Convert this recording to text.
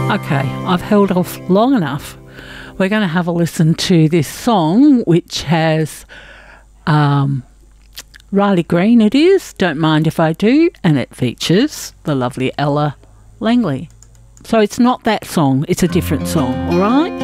Okay, I've held off long enough. We're going to have a listen to this song, which has Riley Green, it is, Don't Mind If I Do, and it features the lovely Ella Langley. So it's not that song, it's a different song, all right?